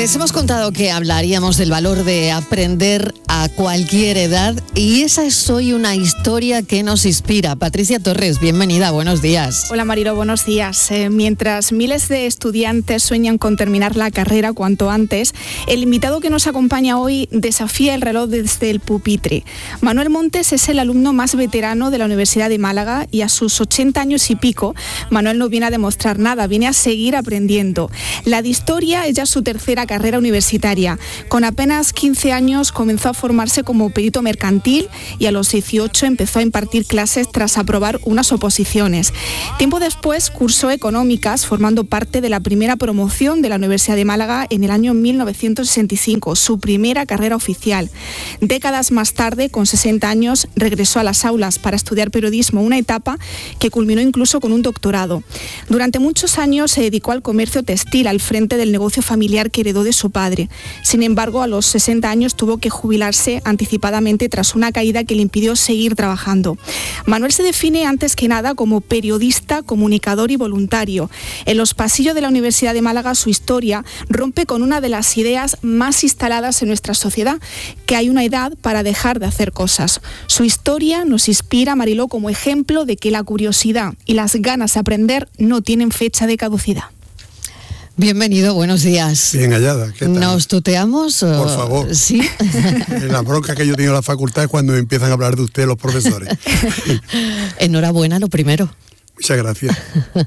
Les hemos contado que hablaríamos del valor de aprender a cualquier edad y esa es hoy una historia que nos inspira. Patricia Torres, bienvenida, buenos días. Hola Marilo, buenos días. Mientras miles de estudiantes sueñan con terminar la carrera cuanto antes, el invitado que nos acompaña hoy desafía el reloj desde el pupitre. Manuel Montes es el alumno más veterano de la Universidad de Málaga y a sus 80 años y pico, Manuel no viene a demostrar nada, viene a seguir aprendiendo. La de historia es ya su tercera carrera universitaria. Con apenas 15 años comenzó a formarse como perito mercantil y a los 18 empezó a impartir clases tras aprobar unas oposiciones. Tiempo después cursó económicas, formando parte de la primera promoción de la Universidad de Málaga en el año 1965, su primera carrera oficial. Décadas más tarde, con 60 años, regresó a las aulas para estudiar periodismo, una etapa que culminó incluso con un doctorado. Durante muchos años se dedicó al comercio textil al frente del negocio familiar que heredó de su padre. Sin embargo, a los 60 años tuvo que jubilarse anticipadamente tras una caída que le impidió seguir trabajando. Manuel se define antes que nada como periodista, comunicador y voluntario. En los pasillos de la Universidad de Málaga su historia rompe con una de las ideas más instaladas en nuestra sociedad, que hay una edad para dejar de hacer cosas. Su historia nos inspira, Mariló, como ejemplo de que la curiosidad y las ganas de aprender no tienen fecha de caducidad. Bienvenido, buenos días. Bien hallada, ¿qué tal? ¿Nos tuteamos? Por favor. ¿Sí? La bronca que yo tengo en la facultad es cuando me empiezan a hablar de usted los profesores. Enhorabuena, lo primero. Muchas gracias.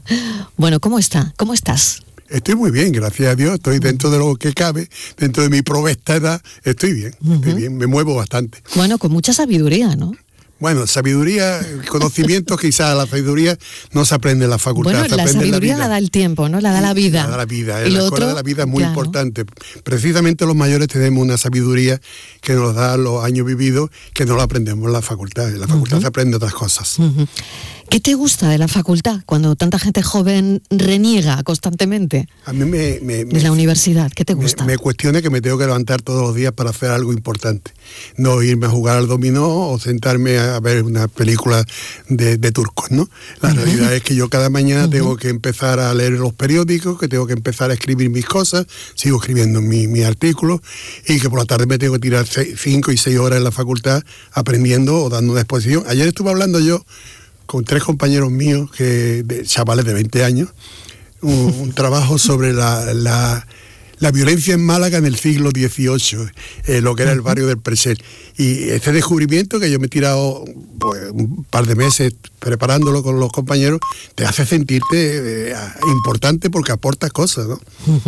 Bueno, ¿cómo está? ¿Cómo estás? Estoy muy bien, gracias a Dios. Estoy dentro de lo que cabe, dentro de mi provesta edad. Estoy bien, me muevo bastante. Bueno, con mucha sabiduría, ¿no? Bueno, sabiduría, conocimiento, quizás la sabiduría no se aprende en la facultad. Bueno, la sabiduría la da el tiempo, ¿no? La da la vida. La da la vida. Y la lo escuela otro, de la vida es muy claro, importante. Precisamente los mayores tenemos una sabiduría que nos da los años vividos, que no la aprendemos en la facultad. En la facultad se aprende otras cosas. ¿Qué te gusta de la facultad cuando tanta gente joven reniega constantemente? A mí de la universidad, ¿qué te gusta? Me cuestiona que me tengo que levantar todos los días para hacer algo importante. No irme a jugar al dominó o sentarme a ver una película de turcos, ¿no? La realidad es que yo cada mañana tengo que empezar a leer los periódicos, que tengo que empezar a escribir mis cosas, sigo escribiendo mis artículos, y que por la tarde me tengo que tirar 5 y 6 horas en la facultad aprendiendo o dando una exposición. Ayer estuve hablando yo con 3 compañeros míos, chavales de 20 años, un trabajo sobre la violencia en Málaga en el siglo XVIII, lo que era el barrio del Presel. Y este descubrimiento que yo me he tirado pues, un par de meses preparándolo con los compañeros, te hace sentirte importante porque aportas cosas, ¿no?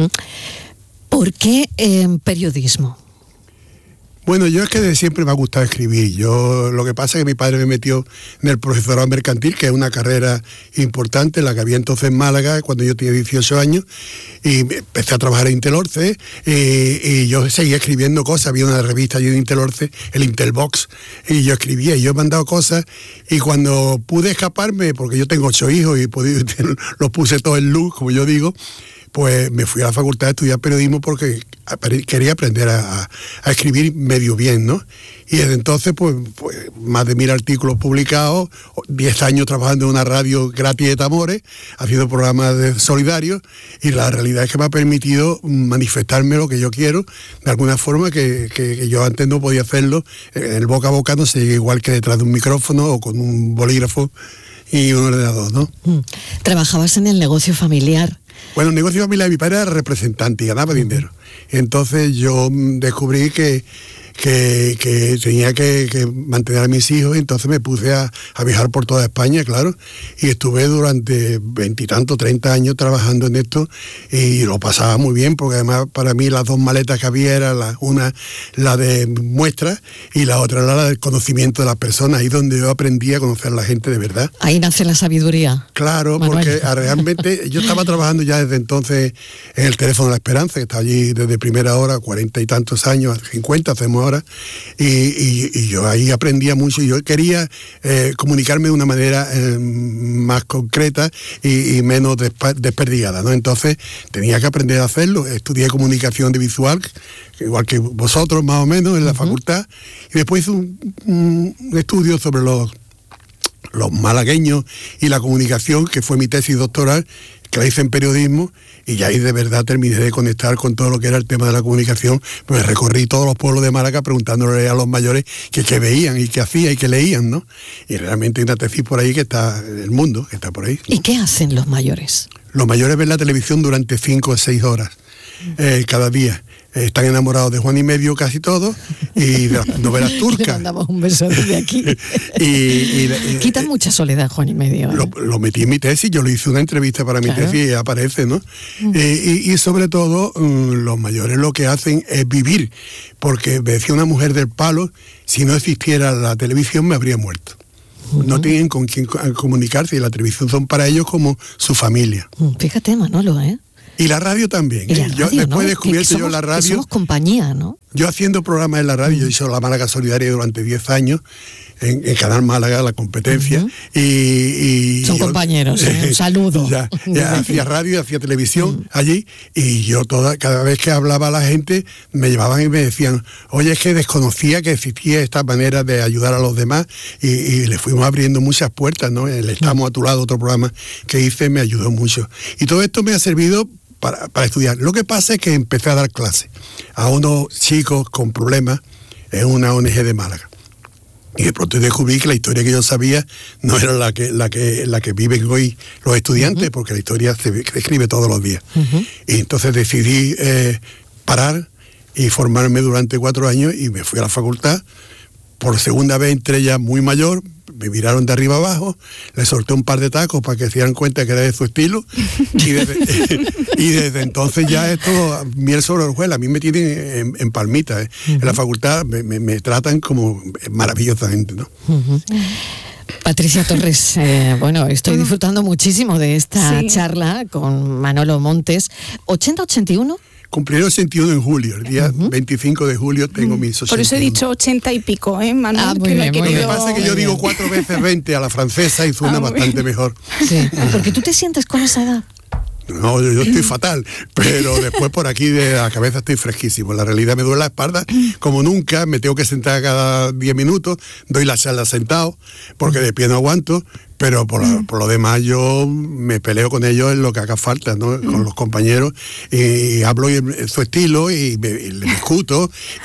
¿Por qué periodismo? Bueno, yo es que de siempre me ha gustado escribir. Lo que pasa es que mi padre me metió en el profesorado mercantil, que es una carrera importante, la que había entonces en Málaga, cuando yo tenía 18 años, y empecé a trabajar en Intelorce, y yo seguía escribiendo cosas. Había una revista allí de Intelorce, el Intelbox, y yo escribía, y yo he mandado cosas, y cuando pude escaparme, porque yo tengo 8 hijos, y los puse todos en luz, como yo digo, pues me fui a la facultad a estudiar periodismo porque quería aprender a escribir medio bien, ¿no? Y desde entonces, pues más de 1000 artículos publicados, 10 años trabajando en una radio gratis de Tamores, haciendo programas solidarios, y la realidad es que me ha permitido manifestarme lo que yo quiero, de alguna forma que yo antes no podía hacerlo. El boca a boca no se llega igual que detrás de un micrófono o con un bolígrafo y un ordenador, ¿no? Trabajabas en el negocio familiar. Bueno, el negocio familiar de mi padre era representante y ganaba dinero. Entonces yo descubrí que tenía que mantener a mis hijos, y entonces me puse a viajar por toda España, claro, y estuve durante 20 y tantos, 30 años trabajando en esto, y lo pasaba muy bien, porque además para mí las 2 maletas que había era una la de muestras y la otra era la del conocimiento de las personas, ahí donde yo aprendí a conocer a la gente de verdad. Ahí nace la sabiduría. Claro, Manuel. Porque realmente yo estaba trabajando ya desde entonces en el Teléfono de la Esperanza, que está allí desde primera hora, 40 y tantos años, 50 hacemos ahora, y yo ahí aprendía mucho, y yo quería comunicarme de una manera más concreta y menos desperdigada, ¿no? Entonces tenía que aprender a hacerlo. Estudié comunicación audiovisual, igual que vosotros más o menos en la facultad, y después hice un estudio sobre los malagueños y la comunicación, que fue mi tesis doctoral, que la hice en periodismo, y ya ahí de verdad terminé de conectar con todo lo que era el tema de la comunicación, pues recorrí todos los pueblos de Málaga preguntándole a los mayores qué veían y qué hacían y qué leían, ¿no? Y realmente hay una tesis por ahí que está en el mundo, que está por ahí, ¿no? ¿Y qué hacen los mayores? Los mayores ven la televisión durante 5 o 6 horas cada día. Están enamorados de Juan y Medio casi todos, y de las novelas turcas. Le mandamos un beso desde aquí. Quitan mucha soledad, Juan y Medio. Lo metí en mi tesis, yo le hice una entrevista para mi tesis y aparece, ¿no? Y sobre todo, los mayores lo que hacen es vivir, porque me decía una mujer del Palo, si no existiera la televisión me habría muerto. No tienen con quién comunicarse, y la televisión son para ellos como su familia. Fíjate, Manolo, ¿eh? Y la radio también. Y la radio, después ¿no? he descubierto yo la radio. Somos compañía, ¿no? Yo haciendo programas en la radio, yo hice la Málaga Solidaria durante 10 años, en Canal Málaga, la competencia. Y son compañeros, un saludo. Ya hacía radio, hacía televisión allí, y yo cada vez que hablaba a la gente, me llevaban y me decían, oye, es que desconocía que existía esta manera de ayudar a los demás, y le fuimos abriendo muchas puertas, ¿no? El Estamos a tu lado, otro programa que hice, me ayudó mucho. Y todo esto me ha servido para estudiar. Lo que pasa es que empecé a dar clases a unos chicos con problemas en una ONG de Málaga. Y de pronto descubrí que la historia que yo sabía no era la que viven hoy los estudiantes, porque la historia se escribe todos los días. Y entonces decidí parar y formarme durante 4 años, y me fui a la facultad. Por segunda vez entré ya muy mayor, me miraron de arriba abajo, le solté un par de tacos para que se dieran cuenta que era de su estilo, y desde entonces ya esto, miel sobre hojuelas. A mí me tienen en palmita, en la facultad me tratan como maravillosamente, ¿no? Patricia Torres, estoy disfrutando muchísimo de esta charla con Manolo Montes. ¿80-81? Cumpliré 81 en julio, el día 25 de julio tengo mis 81. Por eso he dicho 80 y pico, Manuel. Muy bien, Lo que pasa es que yo digo 4 veces 20 a la francesa y suena bastante mejor. Sí, porque tú te sientes con esa edad. No, yo estoy fatal, pero después por aquí de la cabeza estoy fresquísimo. La realidad me duele la espalda como nunca, me tengo que sentar cada 10 minutos, doy la charla sentado, porque de pie no aguanto, pero por lo demás yo me peleo con ellos en lo que haga falta, ¿no? Con los compañeros, y hablo en su estilo, y le discuto,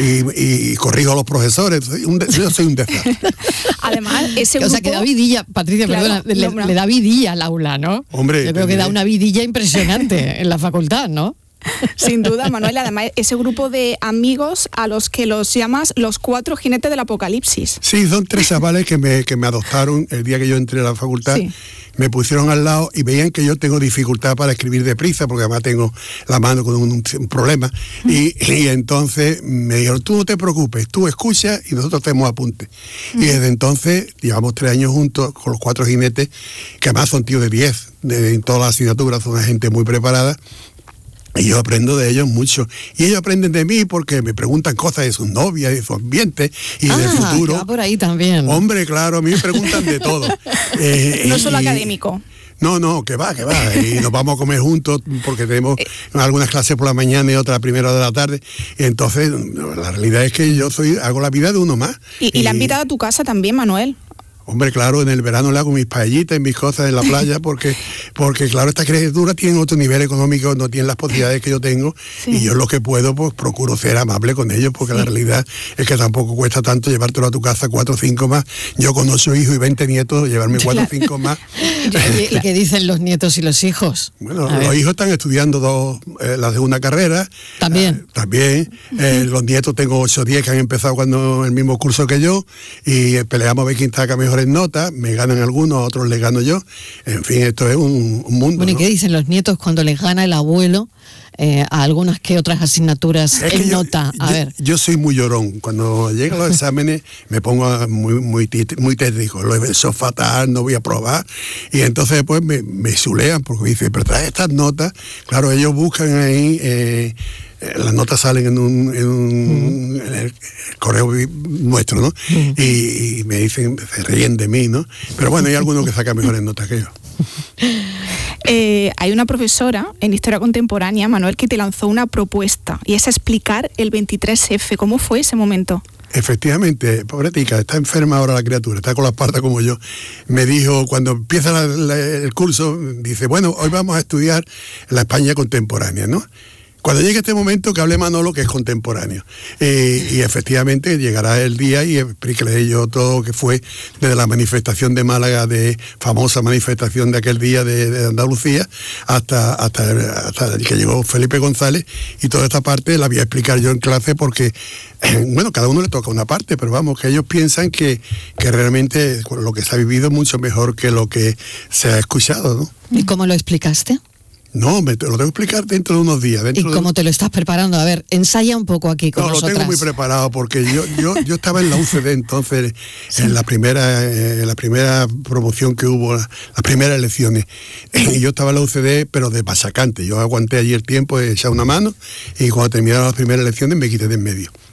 y corrijo a los profesores. Yo soy un desastre. Además, ese grupo... O sea, que da vidilla, Patricia, claro, perdona, le da vidilla al aula, ¿no? Hombre, yo creo que da una vidilla impresionante en la facultad, ¿no? Sin duda, Manuel. Además, ese grupo de amigos a los que los llamas los 4 jinetes del apocalipsis. Sí, son 3 chavales que me adoptaron el día que yo entré a la facultad. Sí. Me pusieron al lado y veían que yo tengo dificultad para escribir deprisa, porque además tengo la mano con un problema. Y entonces me dijeron, tú no te preocupes, tú escucha y nosotros hacemos apuntes. Y desde entonces llevamos 3 años juntos con los 4 jinetes, que además son tíos de 10, en todas las asignaturas, son una gente muy preparada. Y yo aprendo de ellos mucho. Y ellos aprenden de mí porque me preguntan cosas de sus novias, de su ambiente y del futuro. Va por ahí también. Hombre, claro, a mí me preguntan de todo. No solo académico. No, que va. Y nos vamos a comer juntos porque tenemos algunas clases por la mañana y otras a primera de la tarde. Y entonces, la realidad es que yo hago la vida de uno más. ¿Y la han invitado a tu casa también, Manuel? Hombre, claro, en el verano le hago mis paellitas y mis cosas en la playa, porque claro, estas criaturas tienen otro nivel económico, no tienen las posibilidades que yo tengo, y yo lo que puedo, pues procuro ser amable con ellos, porque la realidad es que tampoco cuesta tanto llevártelo a tu casa 4 o 5 más. Yo con 8 hijos y 20 nietos, llevarme 4 o 5 más. ¿Y qué dicen los nietos y los hijos? Bueno, los hijos están estudiando la segunda carrera. ¿También? También. Los nietos, tengo 8 o 10 que han empezado cuando el mismo curso que yo, y peleamos a ver quién saca mejor en notas, me ganan algunos, a otros les gano yo. En fin, esto es un mundo. Bueno, ¿y qué dicen los nietos cuando les gana el abuelo a algunas que otras asignaturas en nota? Yo soy muy llorón. Cuando llegan los exámenes me pongo muy tétrico. Lo he hecho fatal, no voy a probar. Y entonces después me chulean porque me dicen, pero trae estas notas. Claro, ellos buscan ahí... las notas salen en el correo nuestro, ¿no? Y me dicen, se ríen de mí, ¿no? Pero bueno, hay algunos que sacan mejores notas que yo. Hay una profesora en Historia Contemporánea, Manuel, que te lanzó una propuesta, y es explicar el 23F. ¿Cómo fue ese momento? Efectivamente, pobretica, está enferma ahora la criatura, está con la espalda como yo. Me dijo, cuando empieza el curso, dice, bueno, hoy vamos a estudiar la España contemporánea, ¿no? Cuando llegue este momento que hable Manolo, que es contemporáneo. Y efectivamente llegará el día y explicaré yo todo lo que fue desde la manifestación de Málaga, de famosa manifestación de aquel día de Andalucía, hasta que llegó Felipe González, y toda esta parte la voy a explicar yo en clase porque, bueno, cada uno le toca una parte, pero vamos, que ellos piensan que realmente lo que se ha vivido es mucho mejor que lo que se ha escuchado, ¿no? ¿Y cómo lo explicaste? No, te lo tengo que explicar dentro de unos días. ¿Y cómo te lo estás preparando? A ver, ensaya un poco aquí con nosotras. Lo tengo muy preparado porque yo estaba en la UCD entonces, sí, en la primera promoción que hubo, las primeras elecciones. Y yo estaba en la UCD, pero de pasacante. Yo aguanté allí el tiempo, he echado una mano y cuando terminaron las primeras elecciones me quité de en medio.